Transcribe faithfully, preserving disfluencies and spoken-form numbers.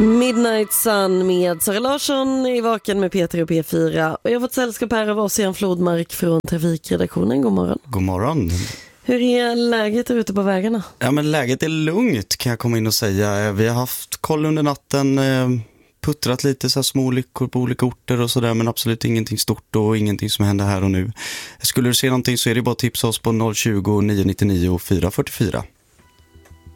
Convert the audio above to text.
Midnight Sun med Sara Larsson i Vaken med Peter och P fyra. Och jag har fått sällskap här av Ossian Flodmark från trafikredaktionen. God morgon. God morgon. Hur är läget ute på vägarna? Ja, men läget är lugnt kan jag komma in och säga. Vi har haft koll under natten, puttrat lite så här små olyckor på olika orter och sådär, men absolut ingenting stort och ingenting som händer här och nu. Skulle du se någonting så är det bara att tipsa oss på noll tjugo, nio nittionio, fyra fyrtiofyra.